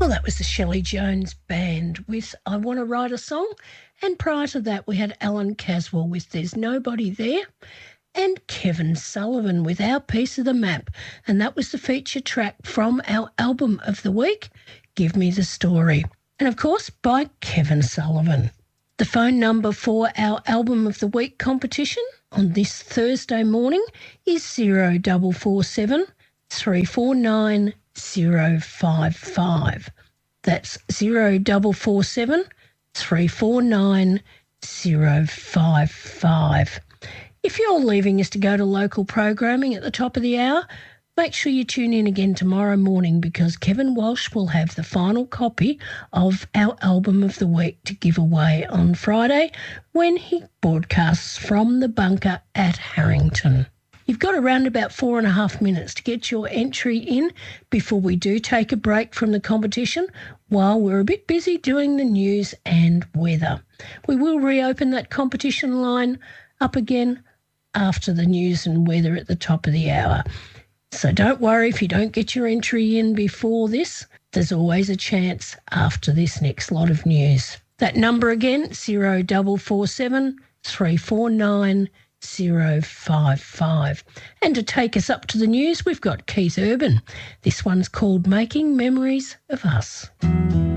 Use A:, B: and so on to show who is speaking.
A: Well, that was the Shelley Jones Band with I Want to Write a Song. And prior to that, we had Alan Caswell with There's Nobody There and Kevin Sullivan with Our Piece of the Map. And that was the feature track from our album of the week, Give Me the Story. And, of course, by Kevin Sullivan. The phone number for our album of the week competition on this Thursday morning is 0447 349 055. That's 0447 349 055. If you're leaving us to go to local programming at the top of the hour, make sure you tune in again tomorrow morning because Kevin Walsh will have the final copy of our album of the week to give away on Friday when he broadcasts from the bunker at Harrington. You've got around about 4.5 minutes to get your entry in before we do take a break from the competition while we're a bit busy doing the news and weather. We will reopen that competition line up again after the news and weather at the top of the hour. So don't worry if you don't get your entry in before this. There's always a chance after this next lot of news. That number again, 0447 349 055. And to take us up to the news, we've got Keith Urban. This one's called Making Memories of Us.